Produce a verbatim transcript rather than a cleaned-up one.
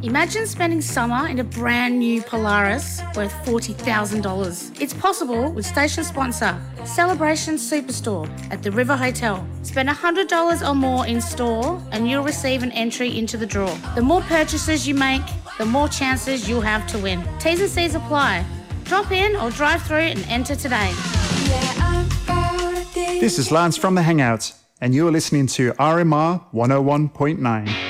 Imagine spending summer in a brand new Polaris worth forty thousand dollars. It's possible with station sponsor, Celebration Superstore at the River Hotel. Spend one hundred dollars or more in store and you'll receive an entry into the draw. The more purchases you make, the more chances you'll have to win. T's and C's apply. Drop in or drive through and enter today. This is Lance from The Hangouts, and you're listening to R M R one oh one point nine.